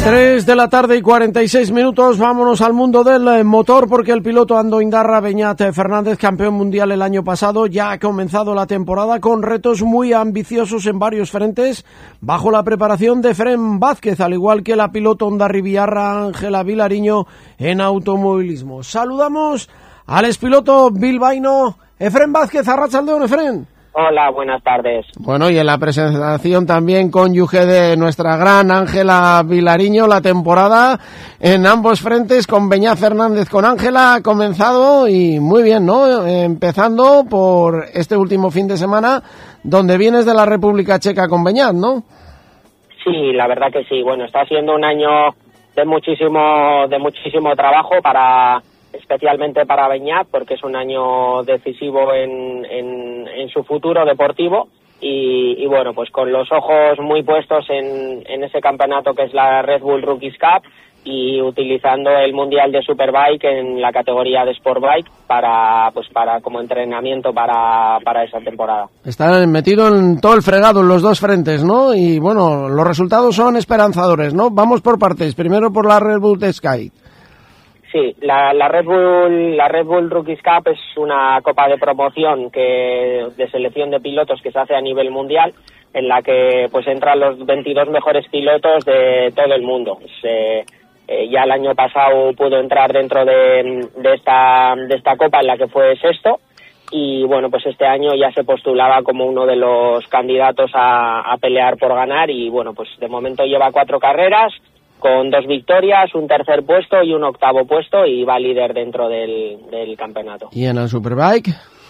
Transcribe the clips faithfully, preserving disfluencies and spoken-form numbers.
tres de la tarde y cuarenta y seis minutos, vámonos al mundo del motor porque el piloto Ando Indarra Beñat Fernández, campeón mundial el año pasado, ya ha comenzado la temporada con retos muy ambiciosos en varios frentes, bajo la preparación de Efrén Vázquez, al igual que la piloto hondarribiarra Ángela Vilariño en automovilismo. Saludamos al expiloto bilbaíno Efrén Vázquez. Arratsaldeon, Efrén. Hola, buenas tardes. Bueno, y en la presentación también cónyuge de nuestra gran Ángela Vilariño, la temporada en ambos frentes con Beñat Fernández, con Ángela ha comenzado y muy bien, ¿no? Empezando por este último fin de semana, donde vienes de la República Checa con Beñat, ¿no? Sí, la verdad que sí. Bueno, está siendo un año de muchísimo, de muchísimo trabajo para... especialmente para Beñat, porque es un año decisivo en, en, en su futuro deportivo y, y bueno, pues con los ojos muy puestos en, en ese campeonato que es la Red Bull Rookies Cup y utilizando el Mundial de Superbike en la categoría de Sportbike para, pues para como entrenamiento para, para esa temporada. Está metido en todo el fregado en los dos frentes, ¿no? Y bueno, los resultados son esperanzadores, ¿no? Vamos por partes, primero por la Red Bull Sky. Sí, la, la Red Bull, la Red Bull Rookies Cup es una copa de promoción que de selección de pilotos que se hace a nivel mundial, en la que pues entran los veintidós mejores pilotos de todo el mundo. Se, eh, ya el año pasado pudo entrar dentro de, de esta de esta copa, en la que fue sexto, y bueno, pues este año ya se postulaba como uno de los candidatos a, a pelear por ganar, y bueno, pues de momento lleva cuatro carreras con dos victorias, un tercer puesto y un octavo puesto, y va líder dentro del, del campeonato. ¿Y en el Superbike?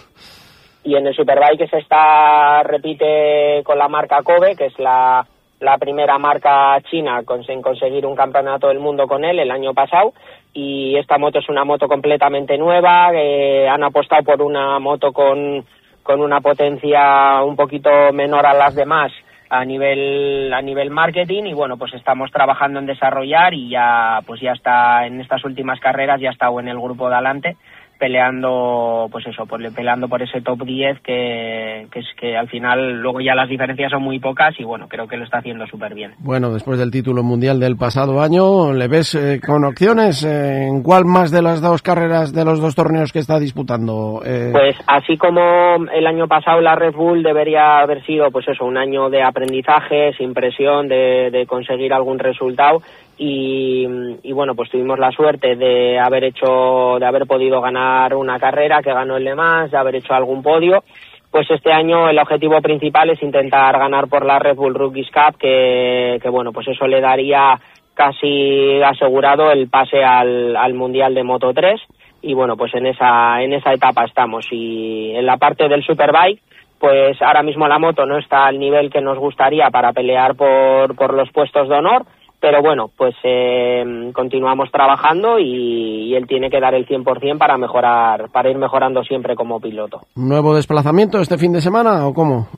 Y en el Superbike se está, repite con la marca Kobe, que es la, la primera marca china en conseguir un campeonato del mundo con él el año pasado, y esta moto es una moto completamente nueva. Eh, han apostado por una moto con, con una potencia un poquito menor a las demás a nivel a nivel marketing, y bueno, pues estamos trabajando en desarrollar, y ya pues ya está en estas últimas carreras, ya ha estado en el grupo de adelante peleando, pues eso, por, peleando por ese top diez, que, que es que al final luego ya las diferencias son muy pocas, y bueno, creo que lo está haciendo súper bien. Bueno, después del título mundial del pasado año, ¿le ves eh, con opciones eh, en cuál más de las dos carreras, de los dos torneos que está disputando? Eh... Pues así como el año pasado la Red Bull debería haber sido, pues eso, un año de aprendizaje, sin presión de, de conseguir algún resultado, y, y bueno, pues tuvimos la suerte de haber hecho, de haber podido ganar una carrera que ganó el Le Mans, de haber hecho algún podio. Pues este año el objetivo principal es intentar ganar por la Red Bull Rookies Cup, que, que bueno, pues eso le daría casi asegurado el pase al, al Mundial de Moto tres, y bueno, pues en esa, en esa etapa estamos. Y en la parte del Superbike, pues ahora mismo la moto no está al nivel que nos gustaría para pelear por, por los puestos de honor, pero bueno, pues eh, continuamos trabajando, y, y él tiene que dar el cien por ciento para mejorar, para ir mejorando siempre como piloto. ¿Nuevo desplazamiento este fin de semana o cómo?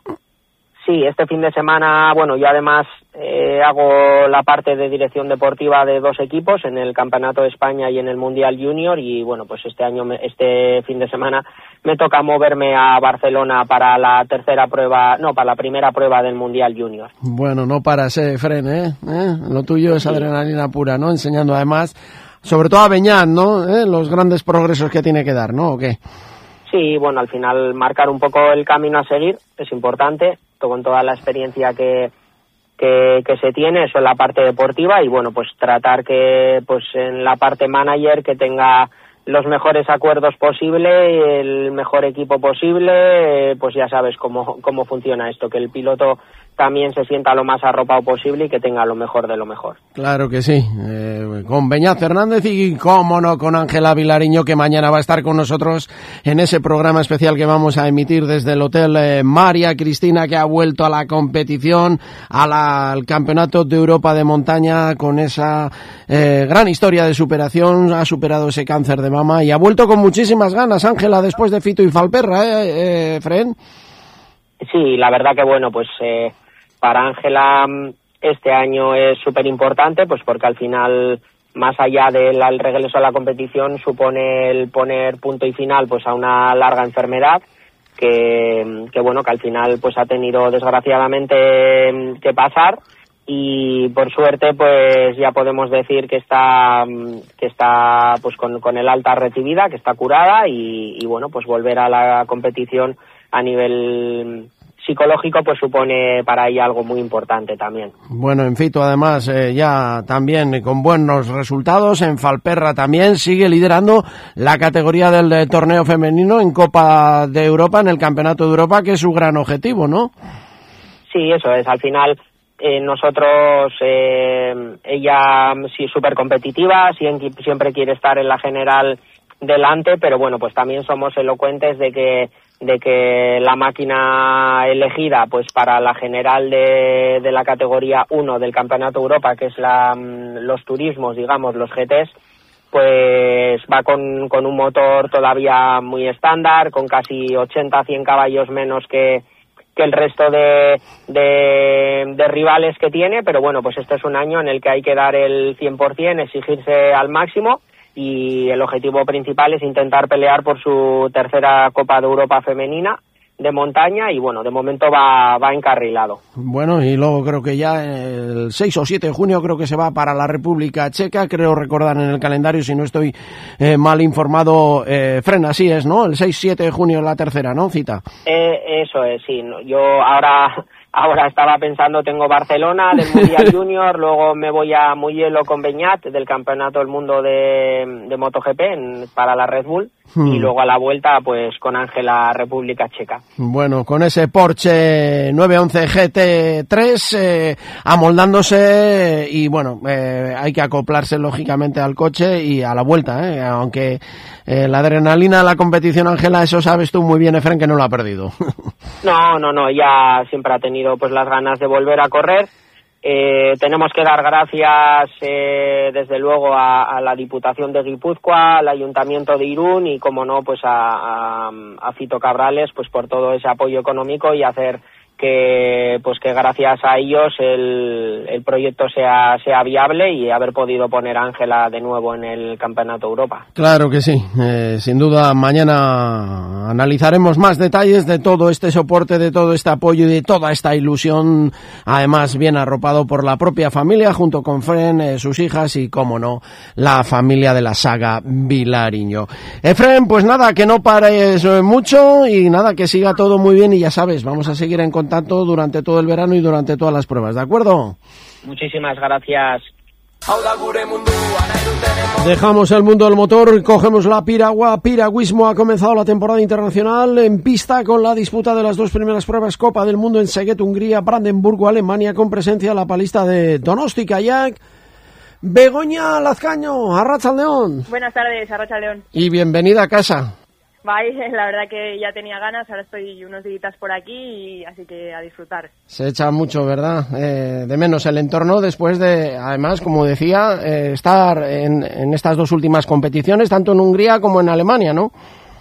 Sí, este fin de semana, bueno, yo además eh, hago la parte de dirección deportiva de dos equipos en el Campeonato de España y en el Mundial Junior, y bueno, pues este año, este fin de semana me toca moverme a Barcelona para la tercera prueba, no, para la primera prueba del Mundial Junior. Bueno, no paras, eh, Efrén, ¿eh? ¿eh? Lo tuyo es adrenalina pura, ¿no? Enseñando además, sobre todo a Beñat, ¿no? ¿Eh? Los grandes progresos que tiene que dar, ¿no? ¿O qué? Sí, bueno, al final marcar un poco el camino a seguir es importante, con toda la experiencia que, que, que se tiene, eso en la parte deportiva, y bueno, pues tratar que pues en la parte manager que tenga los mejores acuerdos posible, el mejor equipo posible, pues ya sabes cómo, cómo funciona esto, que el piloto también se sienta lo más arropado posible y que tenga lo mejor de lo mejor. Claro que sí, eh, con Beñat Fernández y, cómo no, con Ángela Vilariño, que mañana va a estar con nosotros en ese programa especial que vamos a emitir desde el Hotel eh, María Cristina, que ha vuelto a la competición, a la, al Campeonato de Europa de Montaña, con esa eh, gran historia de superación, ha superado ese cáncer de mama y ha vuelto con muchísimas ganas, Ángela, después de Fito y Falperra, ¿eh, eh Fren? Sí, la verdad que bueno, pues eh, para Ángela este año es súper importante, pues porque al final, más allá del al regreso a la competición, supone el poner punto y final pues a una larga enfermedad que, que bueno, que al final pues ha tenido desgraciadamente que pasar, y por suerte pues ya podemos decir que está que está pues con, con el alta recibida, que está curada y, y bueno, pues volver a la competición a nivel psicológico pues supone para ella algo muy importante también. Bueno, en Fito además eh, ya también con buenos resultados, en Falperra también sigue liderando la categoría del de torneo femenino en Copa de Europa, en el Campeonato de Europa, que es su gran objetivo, ¿no? Sí, eso es, al final eh, nosotros, eh, ella sí súper competitiva, siempre, siempre quiere estar en la general delante, pero bueno, pues también somos elocuentes de que de que la máquina elegida pues para la general de, de la categoría uno del Campeonato Europa, que es la, los turismos, digamos, los G Ts, pues va con, con un motor todavía muy estándar, con casi ochenta a cien caballos menos que, que el resto de, de, de rivales que tiene, pero bueno, pues este es un año en el que hay que dar el cien por ciento, exigirse al máximo, y el objetivo principal es intentar pelear por su tercera Copa de Europa femenina de montaña y bueno, de momento va, va encarrilado. Bueno, y luego creo que ya el seis o siete de junio creo que se va para la República Checa, creo recordar en el calendario, si no estoy eh, mal informado, eh, Fren, así es, ¿no? El seis siete de junio la tercera, ¿no? Cita. Eh, eso es, sí. Yo ahora... Ahora estaba pensando, tengo Barcelona del Mundial Junior, luego me voy a Mugello con Beñat del Campeonato del Mundo de, de MotoGP en, para la Red Bull hmm. y luego a la vuelta pues con Ángela República Checa. Bueno, con ese Porsche nueve once G T tres eh, amoldándose y bueno, eh, hay que acoplarse lógicamente al coche y a la vuelta, eh, aunque eh, la adrenalina de la competición, Ángela, eso sabes tú muy bien, Efren, que no lo ha perdido. No, no, no, ya siempre ha tenido pues las ganas de volver a correr. Eh, tenemos que dar gracias eh, desde luego a, a la Diputación de Guipúzcoa, al Ayuntamiento de Irún y como no pues a, a, a Fito Cabrales pues por todo ese apoyo económico y hacer que pues que gracias a ellos el, el proyecto sea sea viable y haber podido poner a Ángela de nuevo en el Campeonato Europa. Claro que sí, eh, sin duda mañana analizaremos más detalles de todo este soporte, de todo este apoyo y de toda esta ilusión, además bien arropado por la propia familia junto con Fren, eh, sus hijas y como no, la familia de la saga Vilariño. Efren, pues nada, que no pares mucho y nada, que siga todo muy bien y ya sabes, vamos a seguir en contacto tanto durante todo el verano y durante todas las pruebas, ¿de acuerdo? Muchísimas gracias. Dejamos el mundo del motor, cogemos la piragua, piragüismo. Ha comenzado la temporada internacional en pista con la disputa de las dos primeras pruebas Copa del Mundo en Szeged, Hungría, Brandenburgo, Alemania, con presencia de la palista de Donosti Kayak. Begoña Lazcaño, Arratsaldeon. Buenas tardes, Arratsaldeon. Y bienvenida a casa. Bye, la verdad que ya tenía ganas, ahora estoy unos días por aquí, y así que a disfrutar. Se echa mucho, ¿verdad? Eh, de menos el entorno después de, además, como decía, eh, estar en, en estas dos últimas competiciones, tanto en Hungría como en Alemania, ¿no?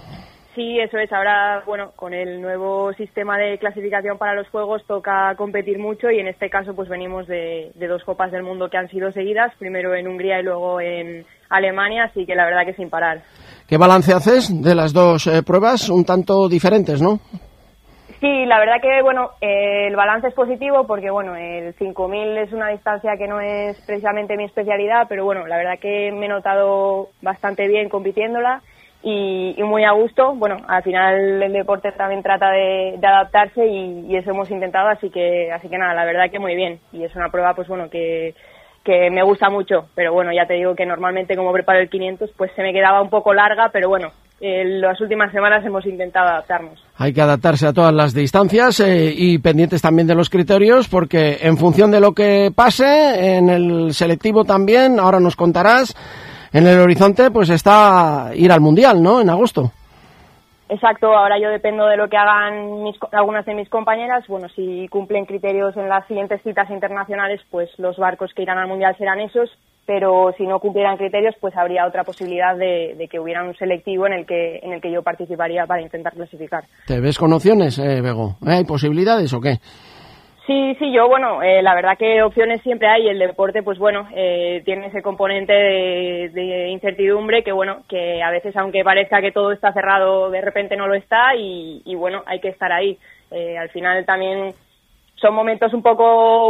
Sí, eso es. Ahora, bueno, con el nuevo sistema de clasificación para los Juegos toca competir mucho y en este caso pues venimos de, de dos Copas del Mundo que han sido seguidas, primero en Hungría y luego en Alemania, así que la verdad que sin parar. ¿Qué balance haces de las dos eh, pruebas? Un tanto diferentes, ¿no? Sí, la verdad que, bueno, eh, el balance es positivo porque, bueno, el cinco mil es una distancia que no es precisamente mi especialidad, pero bueno, la verdad que me he notado bastante bien compitiéndola y, y muy a gusto. Bueno, al final el deporte también trata de, de adaptarse y, y eso hemos intentado, así que, así que nada, la verdad que muy bien. Y es una prueba, pues bueno, que... que me gusta mucho, pero bueno, ya te digo que normalmente como preparo el quinientos pues se me quedaba un poco larga, pero bueno, en las últimas semanas hemos intentado adaptarnos. Hay que adaptarse a todas las distancias eh, y pendientes también de los criterios, porque en función de lo que pase, en el selectivo también, ahora nos contarás, en el horizonte pues está ir al Mundial, ¿no?, en agosto. Exacto, ahora yo dependo de lo que hagan mis, algunas de mis compañeras. Bueno, si cumplen criterios en las siguientes citas internacionales, pues los barcos que irán al Mundial serán esos, pero si no cumplieran criterios, pues habría otra posibilidad de, de que hubiera un selectivo en el que en el que yo participaría para intentar clasificar. ¿Te ves con opciones, eh, Bego? ¿Hay posibilidades o qué? Sí, sí, yo, bueno, eh, la verdad que opciones siempre hay. El deporte, pues bueno, eh, tiene ese componente de, de incertidumbre que, bueno, que a veces, aunque parezca que todo está cerrado, de repente no lo está y, y bueno, hay que estar ahí. Eh, al final también son momentos un poco, bueno,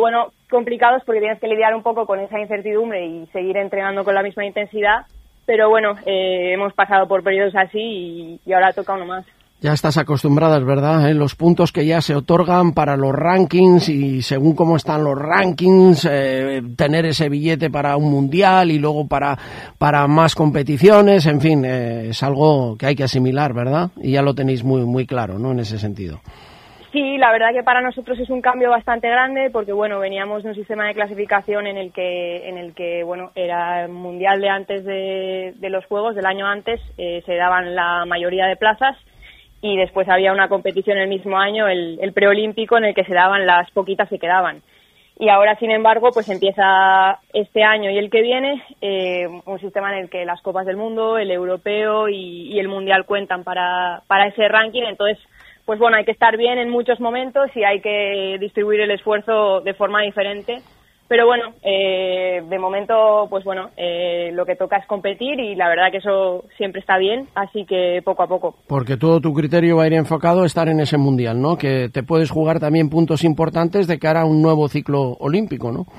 complicados porque tienes que lidiar un poco con esa incertidumbre y seguir entrenando con la misma intensidad, pero bueno, eh, hemos pasado por periodos así y, y ahora toca uno más. Ya estás acostumbrada, ¿verdad? ¿Eh? Los puntos que ya se otorgan para los rankings y según cómo están los rankings, eh, tener ese billete para un mundial y luego para, para más competiciones, en fin, eh, es algo que hay que asimilar, ¿verdad? Y ya lo tenéis muy, muy claro, ¿no? En ese sentido. Sí, la verdad que para nosotros es un cambio bastante grande porque, bueno, veníamos de un sistema de clasificación en el que, en el que bueno, era el mundial de antes de, de los Juegos, del año antes, eh, se daban la mayoría de plazas. Y después había una competición el mismo año, el, el preolímpico, en el que se daban las poquitas que quedaban. Y ahora, sin embargo, pues empieza este año y el que viene eh, un sistema en el que las Copas del Mundo, el Europeo y, y el Mundial cuentan para, para ese ranking. Entonces, pues bueno, hay que estar bien en muchos momentos y hay que distribuir el esfuerzo de forma diferente. Pero bueno, eh, de momento, pues bueno, eh, lo que toca es competir y la verdad que eso siempre está bien, así que poco a poco. Porque todo tu criterio va a ir enfocado a estar en ese mundial, ¿no? Que te puedes jugar también puntos importantes de cara a un nuevo ciclo olímpico, ¿no?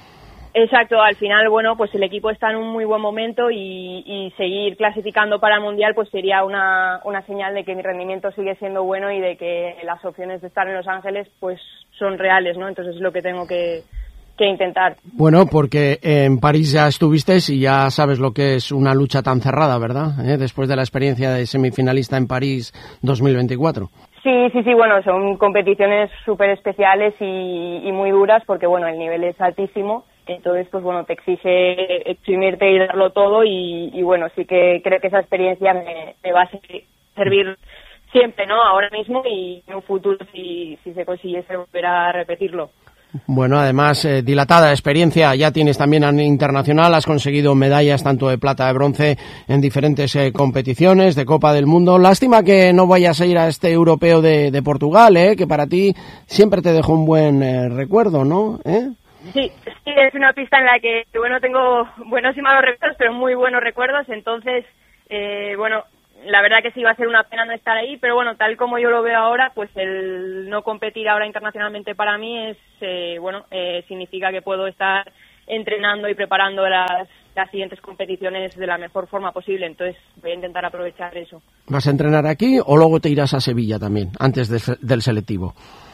Exacto, al final, bueno, pues el equipo está en un muy buen momento y, y seguir clasificando para el mundial pues sería una, una señal de que mi rendimiento sigue siendo bueno y de que las opciones de estar en Los Ángeles pues son reales, ¿no? Entonces es lo que tengo que... que intentar. Bueno, porque en París ya estuviste y ya sabes lo que es una lucha tan cerrada, ¿verdad? ¿Eh? Después de la experiencia de semifinalista en París dos mil veinticuatro. Sí, sí, sí, bueno, son competiciones súper especiales y, y muy duras porque, bueno, el nivel es altísimo, entonces, pues bueno, te exige exprimirte y darlo todo y, y bueno, sí que creo que esa experiencia me, me va a servir siempre, ¿no? Ahora mismo y en un futuro si, si se consiguiese volver a repetirlo. Bueno, además, eh, dilatada experiencia ya tienes también a nivel internacional, has conseguido medallas tanto de plata, de bronce en diferentes eh, competiciones de Copa del Mundo. Lástima que no vayas a ir a este europeo de, de Portugal, eh, que para ti siempre te dejó un buen eh, recuerdo, ¿no? ¿Eh? Sí, sí, es una pista en la que, bueno, tengo buenos y malos recuerdos, pero muy buenos recuerdos, entonces, eh, bueno... La verdad que sí va a ser una pena no estar ahí, pero bueno, tal como yo lo veo ahora, pues el no competir ahora internacionalmente para mí es, eh, bueno, eh, significa que puedo estar entrenando y preparando las, las siguientes competiciones de la mejor forma posible, entonces voy a intentar aprovechar eso. ¿Vas a entrenar aquí o luego te irás a Sevilla también, antes de, del selectivo?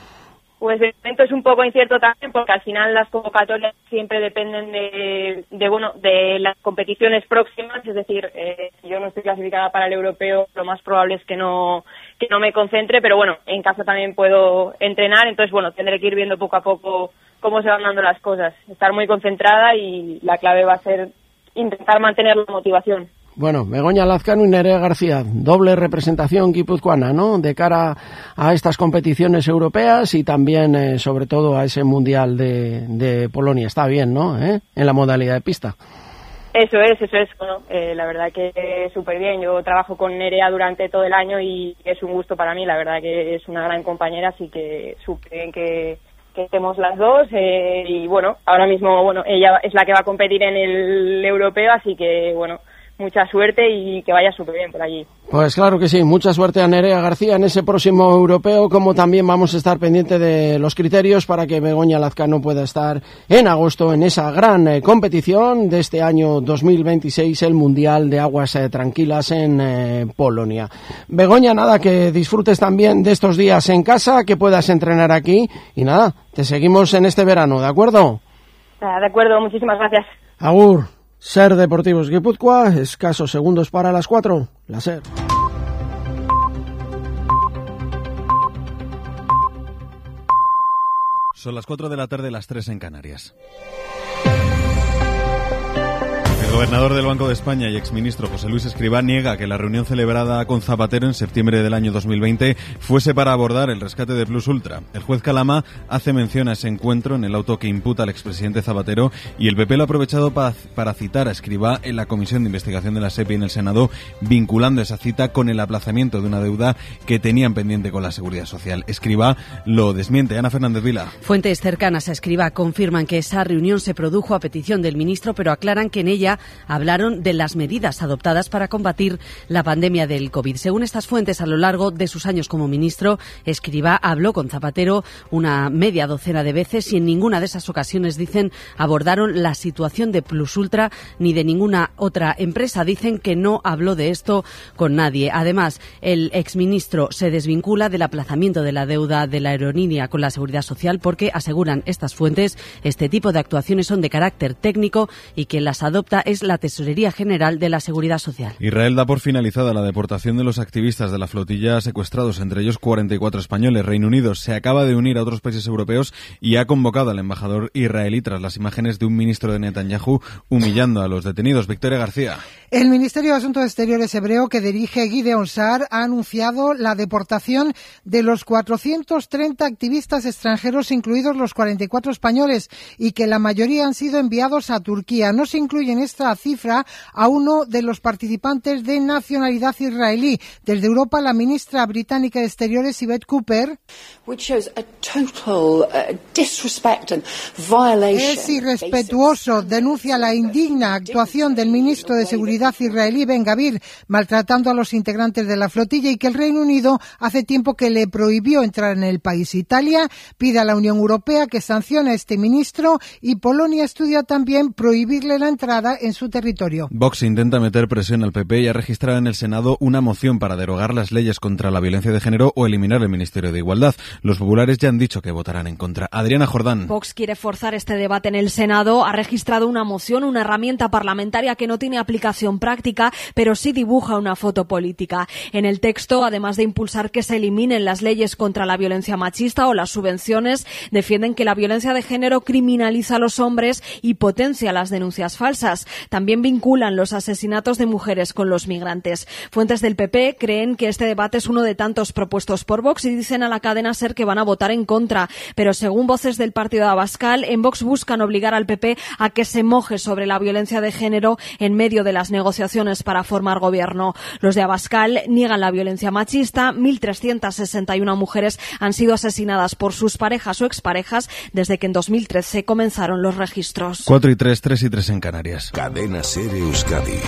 Pues de momento es un poco incierto también porque al final las convocatorias siempre dependen de, de bueno de las competiciones próximas, es decir, eh, si yo no estoy clasificada para el europeo, lo más probable es que no que no me concentre, pero bueno, en casa también puedo entrenar, entonces bueno, tendré que ir viendo poco a poco cómo se van dando las cosas, estar muy concentrada y la clave va a ser intentar mantener la motivación. Bueno, Begoña Lazcano y Nerea García, doble representación guipuzcoana, ¿no?, de cara a estas competiciones europeas y también, eh, sobre todo, a ese Mundial de, de Polonia. Está bien, ¿no?, ¿Eh? En la modalidad de pista. Eso es, eso es. Bueno, eh, la verdad que súper bien. Yo trabajo con Nerea durante todo el año y es un gusto para mí. La verdad que es una gran compañera, así que súper bien que... que estemos las dos eh, y bueno, ahora mismo, bueno, ella es la que va a competir en el europeo, así que bueno, mucha suerte y que vaya súper bien por allí. Pues claro que sí, mucha suerte a Nerea García en ese próximo europeo, como también vamos a estar pendiente de los criterios para que Begoña Lazcano pueda estar en agosto en esa gran eh, competición de este año dos mil veintiséis, el Mundial de Aguas eh, Tranquilas en eh, Polonia. Begoña, nada, que disfrutes también de estos días en casa, que puedas entrenar aquí y nada, te seguimos en este verano, ¿de acuerdo? Ah, de acuerdo, muchísimas gracias. Agur. Ser Deportivos Guipúzcoa, escasos segundos para las cuatro, la SER. Son las cuatro de la tarde, las tres en Canarias. El gobernador del Banco de España y exministro José Luis Escrivá niega que la reunión celebrada con Zapatero en septiembre del año dos mil veinte fuese para abordar el rescate de Plus Ultra. El juez Calama hace mención a ese encuentro en el auto que imputa al expresidente Zapatero y el P P lo ha aprovechado para, para citar a Escrivá en la Comisión de Investigación de la SEPI en el Senado, vinculando esa cita con el aplazamiento de una deuda que tenían pendiente con la Seguridad Social. Escrivá lo desmiente. Ana Fernández Vila. Fuentes cercanas a Escrivá confirman que esa reunión se produjo a petición del ministro, pero aclaran que en ella hablaron de las medidas adoptadas para combatir la pandemia del COVID. Según estas fuentes, a lo largo de sus años como ministro, Escrivá habló con Zapatero una media docena de veces y en ninguna de esas ocasiones, dicen, abordaron la situación de Plus Ultra ni de ninguna otra empresa. Dicen que no habló de esto con nadie. Además, el exministro se desvincula del aplazamiento de la deuda de la aerolínea con la Seguridad Social porque, aseguran estas fuentes, este tipo de actuaciones son de carácter técnico y quien las adopta es la Tesorería General de la Seguridad Social. Israel da por finalizada la deportación de los activistas de la flotilla secuestrados, entre ellos cuarenta y cuatro españoles. Reino Unido se acaba de unir a otros países europeos y ha convocado al embajador israelí tras las imágenes de un ministro de Netanyahu humillando a los detenidos. Victoria García. El Ministerio de Asuntos Exteriores hebreo que dirige Gideon Sa'ar ha anunciado la deportación de los cuatrocientos treinta activistas extranjeros, incluidos los cuarenta y cuatro españoles, y que la mayoría han sido enviados a Turquía. No se incluye en esta cifra a uno de los participantes de nacionalidad israelí. Desde Europa, la ministra británica de Exteriores, Yvette Cooper, es irrespetuoso, denuncia la indigna actuación del ministro de Seguridad israelí, Ben Gvir, maltratando a los integrantes de la flotilla, y que el Reino Unido hace tiempo que le prohibió entrar en el país. Italia pide a la Unión Europea que sancione a este ministro y Polonia estudia también prohibirle la entrada en su territorio. Vox intenta meter presión al P P y ha registrado en el Senado una moción para derogar las leyes contra la violencia de género o eliminar el Ministerio de Igualdad. Los populares ya han dicho que votarán en contra. Adriana Jordán. Vox quiere forzar este debate en el Senado. Ha registrado una moción, una herramienta parlamentaria que no tiene aplicación práctica, pero sí dibuja una foto política. En el texto, además de impulsar que se eliminen las leyes contra la violencia machista o las subvenciones, defienden que la violencia de género criminaliza a los hombres y potencia las denuncias falsas. También vinculan los asesinatos de mujeres con los migrantes. Fuentes del P P creen que este debate es uno de tantos propuestos por Vox y dicen a la cadena SER que van a votar en contra. Pero según voces del partido de Abascal, en Vox buscan obligar al P P a que se moje sobre la violencia de género en medio de las negociaciones para formar gobierno. Los de Abascal niegan la violencia machista. mil trescientas sesenta y una mujeres han sido asesinadas por sus parejas o exparejas desde que en dos mil trece comenzaron los registros. cuatro y tres, tres y tres en Canarias. Cadena SER Euskadi.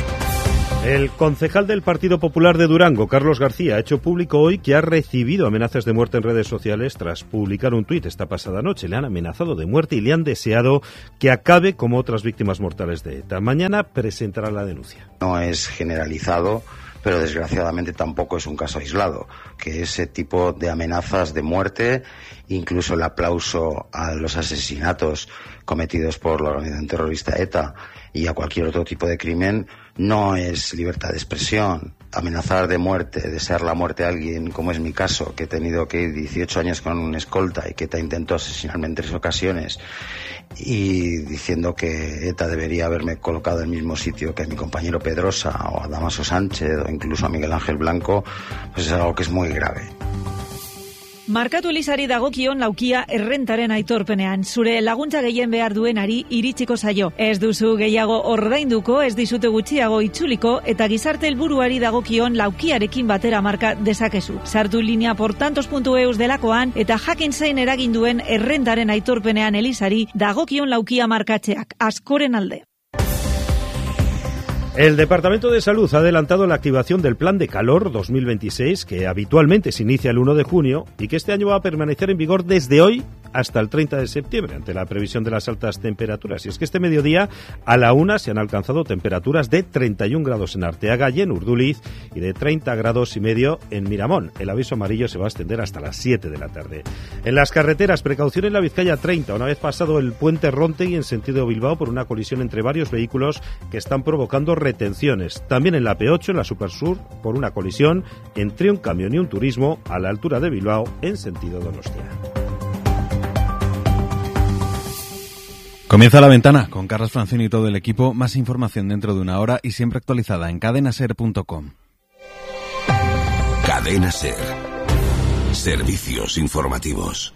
El concejal del Partido Popular de Durango, Carlos García, ha hecho público hoy que ha recibido amenazas de muerte en redes sociales tras publicar un tuit esta pasada noche. Le han amenazado de muerte y le han deseado que acabe como otras víctimas mortales de ETA. Mañana presentará la denuncia. No es generalizado, pero desgraciadamente tampoco es un caso aislado, que ese tipo de amenazas de muerte, incluso el aplauso a los asesinatos cometidos por la organización terrorista ETA y a cualquier otro tipo de crimen, no es libertad de expresión. Amenazar de muerte, desear la muerte a alguien, como es mi caso, que he tenido que ir dieciocho años con un escolta y que ETA intentó asesinarme en tres ocasiones, y diciendo que ETA debería haberme colocado en el mismo sitio que a mi compañero Pedrosa o a Damaso Sánchez o incluso a Miguel Ángel Blanco, pues es algo que es muy grave. Markatu Elisari dagokion laukia errentaren aitorpenean. Zure laguntza gehien behar duenari iritsiko zaio. Ez duzu gehiago ordainduko, ez dizute gutxiago itzuliko, eta gizarte helburuari dagokion laukiarekin batera marka dezakezu. Sartu linea portantos puntu eus delakoan, eta jakin zein eragin duen errentaren aitorpenean Elisari dagokion laukia markatzeak. Askoren alde. El Departamento de Salud ha adelantado la activación del Plan de Calor dos mil veintiséis, que habitualmente se inicia el uno de junio y que este año va a permanecer en vigor desde hoy hasta el treinta de septiembre, ante la previsión de las altas temperaturas. Y es que este mediodía, a la una, se han alcanzado temperaturas de treinta y un grados en Arteaga y en Urduliz y de treinta grados y medio en Miramón. El aviso amarillo se va a extender hasta las siete de la tarde. En las carreteras, precaución en la Vizcaya treinta, una vez pasado el puente Rontegui en sentido Bilbao por una colisión entre varios vehículos que están provocando retenciones. También en la P ocho, en la Supersur, por una colisión entre un camión y un turismo a la altura de Bilbao en sentido Donostia. Comienza La Ventana con Carlos Francini y todo el equipo. Más información dentro de una hora y siempre actualizada en cadena ser punto com. Cadena SER. Servicios informativos.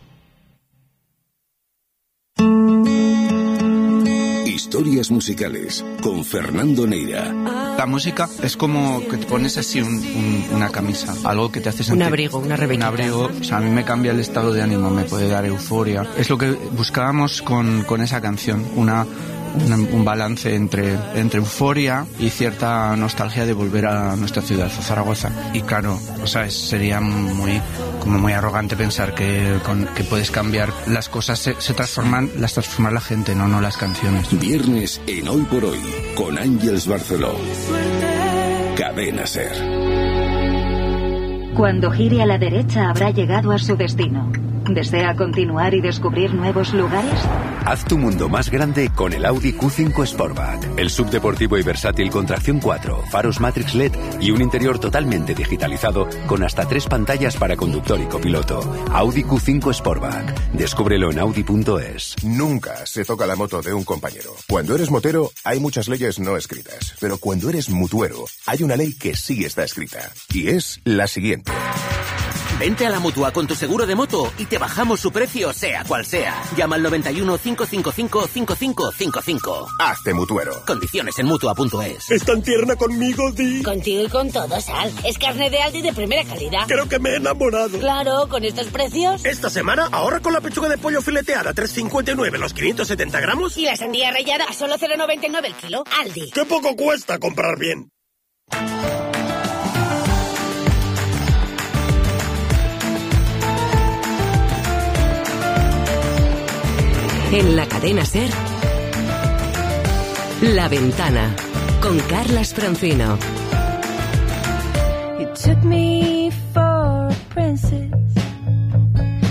Historias musicales con Fernando Neira. La música es como que te pones así un, un, una camisa, algo que te hace sentir... Un abrigo, una rebequita. Un abrigo, o sea, a mí me cambia el estado de ánimo, me puede dar euforia. Es lo que buscábamos con, con esa canción, una, un, un balance entre, entre euforia y cierta nostalgia de volver a nuestra ciudad, a Zaragoza. Y claro, o sea, sería muy, como muy arrogante pensar que, con, que puedes cambiar las cosas, se, se transforman, las transforma la gente, no, no las canciones. Viernes en Hoy por Hoy, con Ángeles Barceló. Cadena Ser. Cuando gire a la derecha habrá llegado a su destino. ¿Desea continuar y descubrir nuevos lugares? Haz tu mundo más grande con el Audi Q cinco Sportback. El subdeportivo y versátil con tracción cuatro, faros Matrix L E D y un interior totalmente digitalizado con hasta tres pantallas para conductor y copiloto. Audi Q cinco Sportback. Descúbrelo en audi punto es. Nunca se toca la moto de un compañero. Cuando eres motero, hay muchas leyes no escritas. Pero cuando eres mutuero, hay una ley que sí está escrita. Y es la siguiente. Vente a la Mutua con tu seguro de moto y te bajamos su precio, sea cual sea. Llama al noventa y uno, cinco cinco cinco, cinco cinco cinco cinco. Hazte mutuero. Condiciones en Mutua punto es. ¿Es tan tierna conmigo, Di? Contigo y con todo, Sal. Es carne de Aldi de primera calidad. Creo que me he enamorado. Claro, con estos precios. Esta semana ahorra con la pechuga de pollo fileteada, tres cincuenta y nueve los quinientos setenta gramos. Y la sandía rallada a solo cero noventa y nueve el kilo. Aldi. ¡Qué poco cuesta comprar bien! En la cadena SER, La Ventana, con Carlas Francino. You took me for a princess.